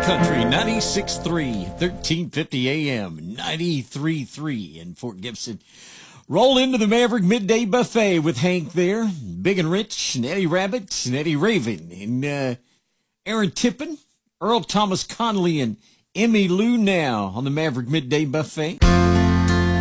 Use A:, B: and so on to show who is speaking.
A: Country 96.3, 1350 AM, 93.3 in Fort Gibson. Roll into the Maverick Midday Buffet with Hank there, Big and Rich, and Eddie Rabbit, and Eddie Raven, and Aaron Tippin, Earl Thomas Conley, and Emmy Lou now on the Maverick Midday Buffet.